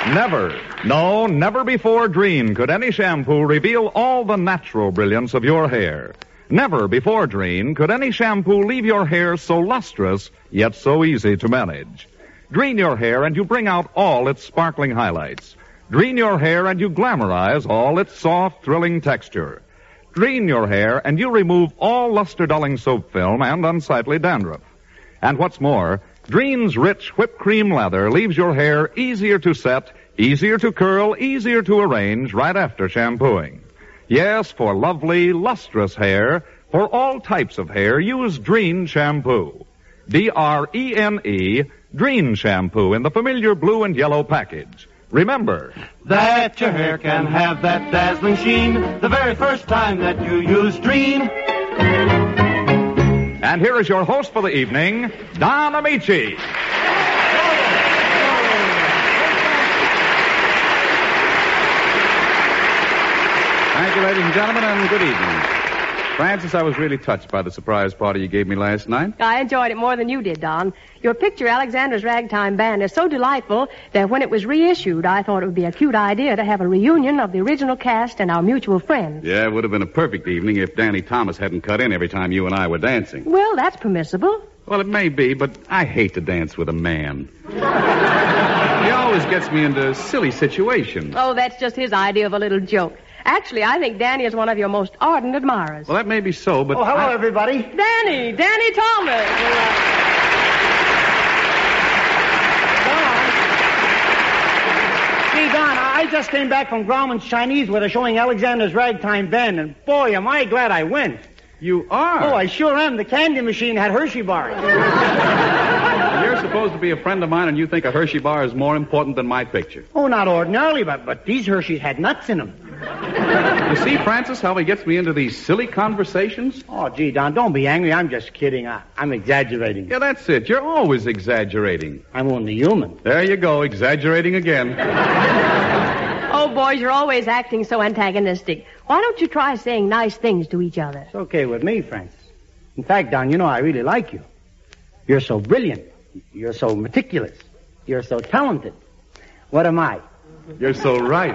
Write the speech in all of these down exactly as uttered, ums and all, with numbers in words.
Never, no, never before Drene could any shampoo reveal all the natural brilliance of your hair. Never before Drene could any shampoo leave your hair so lustrous, yet so easy to manage. Drene your hair and you bring out all its sparkling highlights. Drene your hair and you glamorize all its soft, thrilling texture. Drene your hair and you remove all luster-dulling soap film and unsightly dandruff. And what's more, Drene's rich whipped cream lather leaves your hair easier to set, easier to curl, easier to arrange right after shampooing. Yes, for lovely, lustrous hair, for all types of hair, use Drene shampoo. D R E N E, Drene shampoo in the familiar blue and yellow package. Remember that your hair can have that dazzling sheen the very first time that you use Drene. And here is your host for the evening, Don Amici. Thank you, ladies and gentlemen, and good evening. Frances, I was really touched by the surprise party you gave me last night. I enjoyed it more than you did, Don. Your picture, Alexander's Ragtime Band, is so delightful that when it was reissued, I thought it would be a cute idea to have a reunion of the original cast and our mutual friends. Yeah, it would have been a perfect evening if Danny Thomas hadn't cut in every time you and I were dancing. Well, that's permissible. Well, it may be, but I hate to dance with a man. He always gets me into silly situations. Oh, that's just his idea of a little joke. Actually, I think Danny is one of your most ardent admirers. Well, that may be so, but... Oh, hello, I... everybody. Danny! Danny Thomas! Gee, Don, I just came back from Grauman's Chinese where they're showing Alexander's Ragtime Band, and boy, am I glad I went. You are? Oh, I sure am. The candy machine had Hershey bars. You're supposed to be a friend of mine, and you think a Hershey bar is more important than my picture. Oh, not ordinarily, but, but these Hershey's had nuts in them. You see, Francis, how he gets me into these silly conversations? Oh, gee, Don, don't be angry. I'm just kidding. I, I'm exaggerating. Yeah, that's it. You're always exaggerating. I'm only human. There you go, exaggerating again. Oh, boys, you're always acting so antagonistic. Why don't you try saying nice things to each other? It's okay with me, Francis. In fact, Don, you know I really like you. You're so brilliant. You're so meticulous. You're so talented. What am I? You're so right.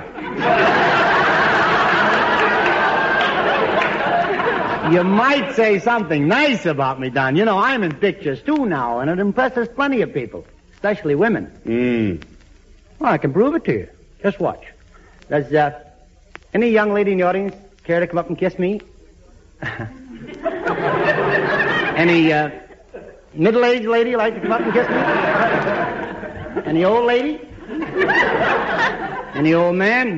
You might say something nice about me, Don. You know, I'm in pictures, too, now, and it impresses plenty of people, especially women. Hmm. Well, I can prove it to you. Just watch. Does uh, any young lady in the audience care to come up and kiss me? Any uh, middle-aged lady like to come up and kiss me? Any old lady? Any old man?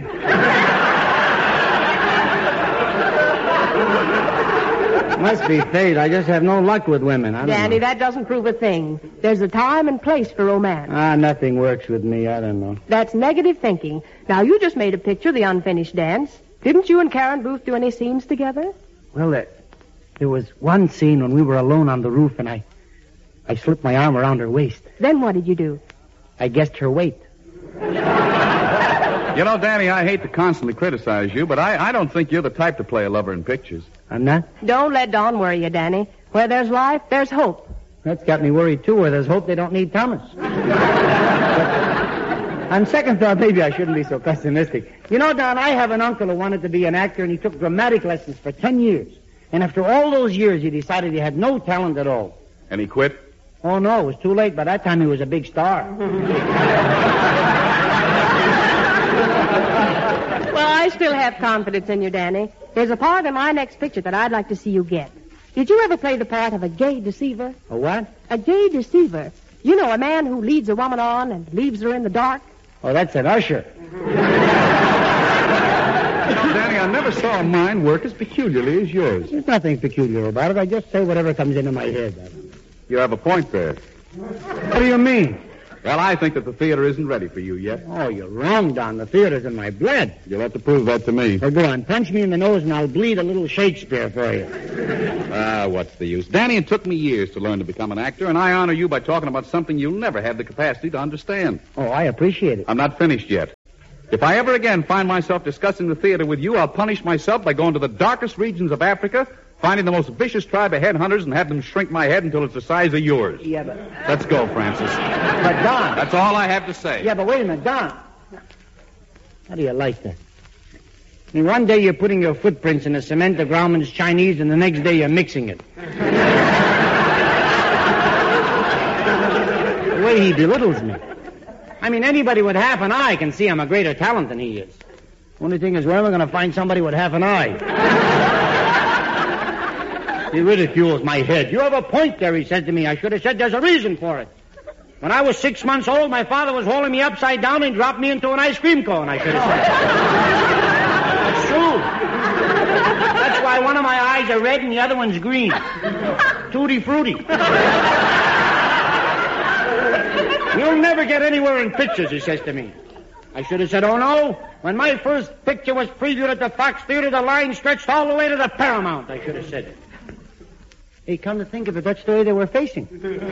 Must be fate. I just have no luck with women. I don't Danny, know. that doesn't prove a thing. There's a time and place for romance. Ah, nothing works with me. I don't know. That's negative thinking. Now, you just made a picture, The Unfinished Dance. Didn't you and Karen Booth do any scenes together? Well, there, there was one scene when we were alone on the roof, and I, I slipped my arm around her waist. Then what did you do? I guessed her weight. You know, Danny, I hate to constantly criticize you, but I, I don't think you're the type to play a lover in pictures. I'm not? Don't let Don worry you, Danny. Where there's life, there's hope. That's got me worried, too. Where there's hope, they don't need Thomas. On second thought, maybe I shouldn't be so pessimistic. You know, Don, I have an uncle who wanted to be an actor, and he took dramatic lessons for ten years. And after all those years, he decided he had no talent at all. And he quit? Oh, no, it was too late. By that time, he was a big star. Well, I still have confidence in you, Danny. There's a part in my next picture that I'd like to see you get. Did you ever play the part of a gay deceiver? A what? A gay deceiver. You know, a man who leads a woman on and leaves her in the dark. Oh, that's an usher. Danny, I never saw a mind work as peculiarly as yours. There's nothing peculiar about it. I just say whatever comes into my head. You have a point there. What do you mean? Well, I think that the theater isn't ready for you yet. Oh, you're wrong, Don. The theater's in my blood. You'll have to prove that to me. Well, go on. Punch me in the nose and I'll bleed a little Shakespeare for you. Ah, what's the use? Danny, it took me years to learn to become an actor, and I honor you by talking about something you'll never have the capacity to understand. Oh, I appreciate it. I'm not finished yet. If I ever again find myself discussing the theater with you, I'll punish myself by going to the darkest regions of Africa, finding the most vicious tribe of headhunters, and have them shrink my head until it's the size of yours. Yeah, but... Let's go, Francis. But, Don... That's all I have to say. Yeah, but wait a minute, Don. How do you like that? I mean, one day you're putting your footprints in the cement, the Grauman's Chinese, and the next day you're mixing it. The way he belittles me. I mean, anybody with half an eye can see I'm a greater talent than he is. Only thing is, where am I going to find somebody with half an eye? He ridicules my head. You have a point there, he said to me. I should have said there's a reason for it. When I was six months old, my father was holding me upside down and dropped me into an ice cream cone, I should have said. That's true. That's why one of my eyes are red and the other one's green. Tutti frutti. You'll never get anywhere in pictures, he says to me. I should have said, oh, no. When my first picture was previewed at the Fox Theater, the line stretched all the way to the Paramount, I should have said it. Hey, come to think of it, that's the way they were facing.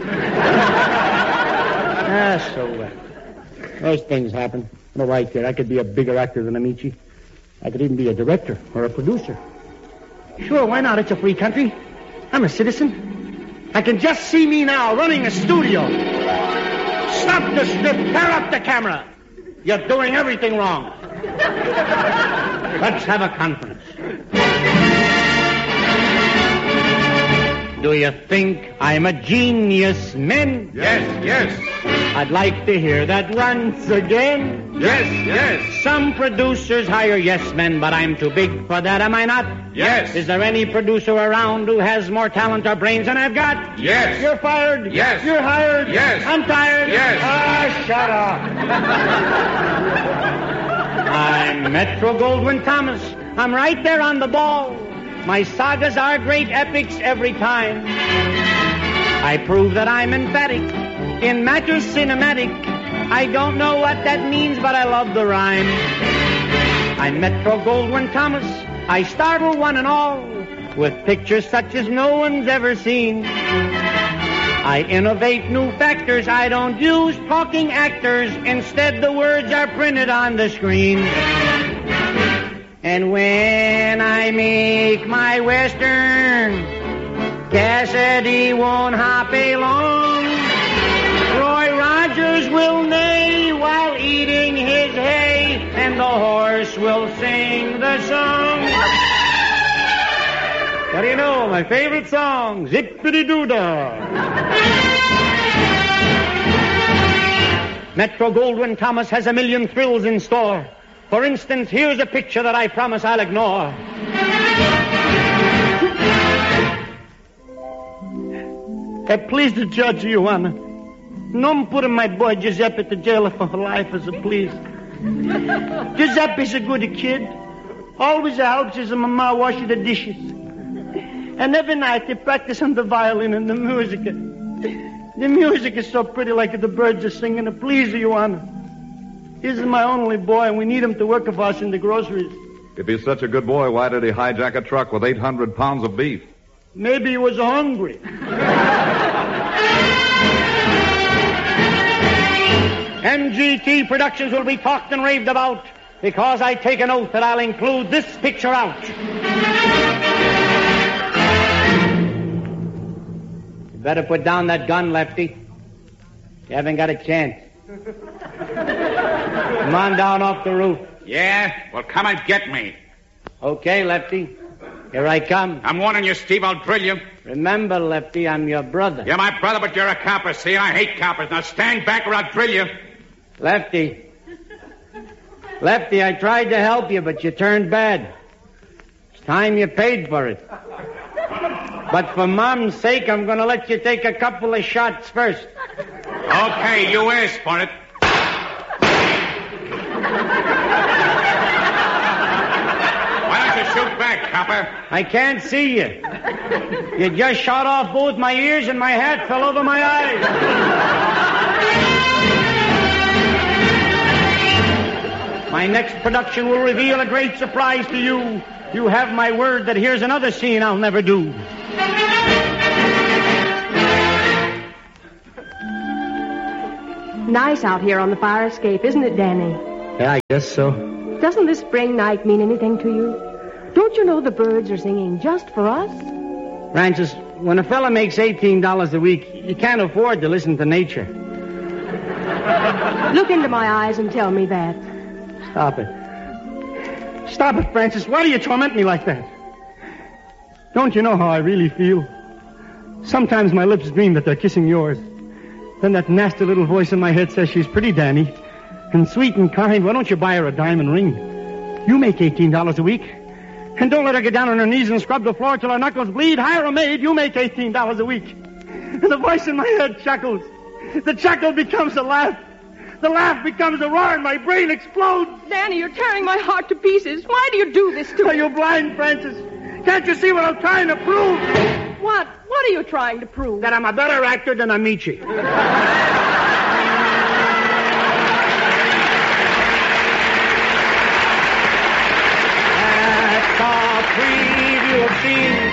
Ah, so what? Uh, those things happen. What do I care? I could be a bigger actor than Amici. I could even be a director or a producer. Sure, why not? It's a free country. I'm a citizen. I can just see me now running a studio. Stop the strip. Tear up the camera. You're doing everything wrong. Let's have a conference. Do you think I'm a genius, men? Yes, yes. I'd like to hear that once again. Yes, yes. Some producers hire yes men, but I'm too big for that, am I not? Yes. Is there any producer around who has more talent or brains than I've got? Yes. You're fired. Yes. You're hired. Yes. I'm tired. Yes. Ah, shut up. I'm Metro Goldwyn Thomas. I'm right there on the ball. My sagas are great epics every time. I prove that I'm emphatic in matters cinematic. I don't know what that means, but I love the rhyme. I'm Metro Goldwyn Thomas. I startle one and all with pictures such as no one's ever seen. I innovate new factors. I don't use talking actors. Instead, the words are printed on the screen. And when I make my Western, Cassidy won't hop along. Roy Rogers will neigh while eating his hay, and the horse will sing the song. What do you know? My favorite song, Zippity-Doo-Dah. Metro Goldwyn Thomas has a million thrills in store. For instance, here's a picture that I promise I'll ignore. I please the judge, Your Honor. No putting my boy Giuseppe to jail for life as a please. Giuseppe's a good kid. Always helps his mama wash the dishes. And every night they practice on the violin and the music. The music is so pretty, like the birds are singing. Please, Your Honor. This is my only boy, and we need him to work for us in the groceries. If he's such a good boy, why did he hijack a truck with eight hundred pounds of beef? Maybe he was hungry. M G T Productions will be talked and raved about because I take an oath that I'll include this picture out. You better put down that gun, Lefty. You haven't got a chance. Come on down off the roof. Yeah? Well, come and get me. Okay, Lefty. Here I come. I'm warning you, Steve. I'll drill you. Remember, Lefty, I'm your brother. You're my brother, but you're a copper, see? And I hate coppers. Now stand back or I'll drill you. Lefty. Lefty, I tried to help you, but you turned bad. It's time you paid for it. But for Mom's sake, I'm going to let you take a couple of shots first. Okay, you asked for it. Why don't you shoot back, copper? I can't see you. You just shot off both my ears and my hat fell over my eyes. My next production will reveal a great surprise to you. You have my word that here's another scene I'll never do. Nice out here on the fire escape, isn't it, Danny? Yeah, I guess so. Doesn't this spring night mean anything to you? Don't you know the birds are singing just for us? Francis, when a fella makes eighteen dollars a week, you can't afford to listen to nature. Look into my eyes and tell me that. Stop it. Stop it, Francis. Why do you torment me like that? Don't you know how I really feel? Sometimes my lips dream that they're kissing yours. Then that nasty little voice in my head says she's pretty, Danny. And sweet and kind. Why don't you buy her a diamond ring? You make eighteen dollars a week. And don't let her get down on her knees and scrub the floor till her knuckles bleed. Hire a maid. You make eighteen dollars a week. And the voice in my head chuckles. The chuckle becomes a laugh. The laugh becomes a roar and my brain explodes. Danny, you're tearing my heart to pieces. Why do you do this to me? Are you blind, Francis? Can't you see what I'm trying to prove? What? What are you trying to prove? That I'm a better actor than Amici. That's a preview of scenes